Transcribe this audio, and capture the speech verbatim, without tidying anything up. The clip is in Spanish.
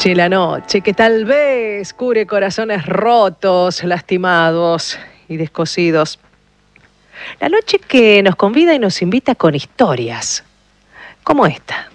noche, la noche que tal vez cure corazones rotos, lastimados y descosidos. La noche que nos convida y nos invita con historias, como esta.